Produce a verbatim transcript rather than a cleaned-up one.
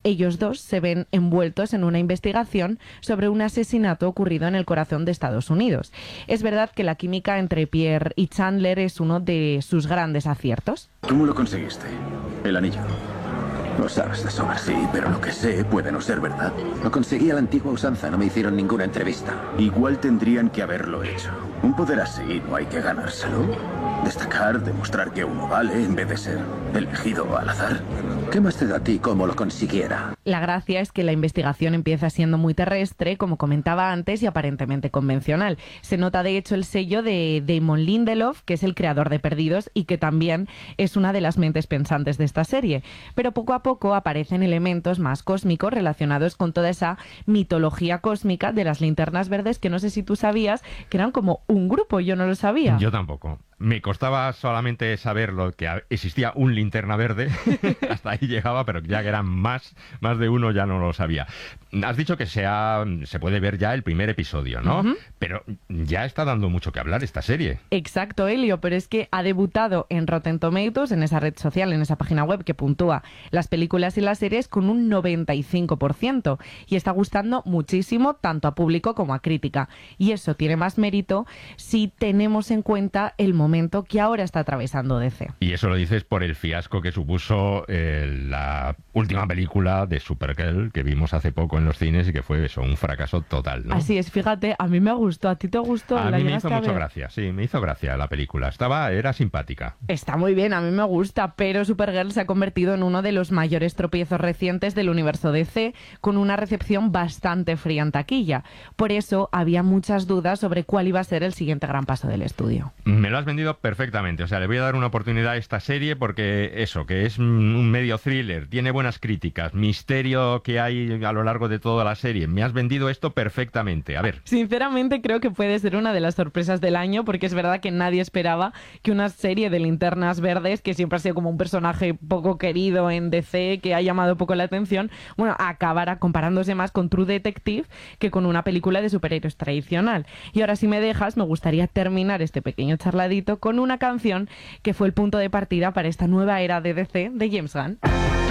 ellos dos se ven envueltos en una investigación sobre un asesinato ocurrido en el corazón de Estados Unidos. Es verdad que la química entre Pierre y Chandler es uno de sus grandes aciertos. ¿Cómo lo conseguiste? El anillo. Lo sabes de sobra, sí, pero lo que sé puede no ser verdad. Lo conseguí a la antigua usanza, no me hicieron ninguna entrevista. Igual tendrían que haberlo hecho. Un poder así no hay que ganárselo. Destacar, demostrar que uno vale en vez de ser elegido al azar. ¿Qué más te da a ti cómo lo consiguiera? La gracia es que la investigación empieza siendo muy terrestre, como comentaba antes, y aparentemente convencional. Se nota de hecho el sello de Damon Lindelof, que es el creador de Perdidos y que también es una de las mentes pensantes de esta serie. Pero poco a poco aparecen elementos más cósmicos relacionados con toda esa mitología cósmica de las linternas verdes, que no sé si tú sabías que eran como un grupo, yo no lo sabía. Yo tampoco. Me costaba solamente saber lo que existía un linterna verde, hasta ahí llegaba, pero ya que eran más, más de uno ya no lo sabía. Has dicho que se, ha, se puede ver ya el primer episodio, ¿no? Uh-huh. Pero ya está dando mucho que hablar esta serie. Exacto, Elio, pero es que ha debutado en Rotten Tomatoes, en esa red social, en esa página web que puntúa las películas y las series con un noventa y cinco por ciento y está gustando muchísimo tanto a público como a crítica. Y eso tiene más mérito si tenemos en cuenta el momento momento que ahora está atravesando D C. Y eso lo dices por el fiasco que supuso eh, la última película de Supergirl que vimos hace poco en los cines y que fue eso, un fracaso total, ¿no? Así es, fíjate, a mí me gustó, ¿a ti te gustó? A mí me hizo mucho gracia, sí, me hizo gracia la película, estaba, era simpática. Está muy bien, a mí me gusta, pero Supergirl se ha convertido en uno de los mayores tropiezos recientes del universo D C, con una recepción bastante fría en taquilla. Por eso había muchas dudas sobre cuál iba a ser el siguiente gran paso del estudio. Me lo has vendido perfectamente, o sea, le voy a dar una oportunidad a esta serie porque eso, que es un medio thriller, tiene buenas críticas, misterio que hay a lo largo de toda la serie, me has vendido esto perfectamente, a ver. Sinceramente creo que puede ser una de las sorpresas del año, porque es verdad que nadie esperaba que una serie de linternas verdes, que siempre ha sido como un personaje poco querido en D C, que ha llamado poco la atención, bueno, acabara comparándose más con True Detective que con una película de superhéroes tradicional. Y ahora, si me dejas, me gustaría terminar este pequeño charladito con una canción que fue el punto de partida para esta nueva era de D C de James Gunn.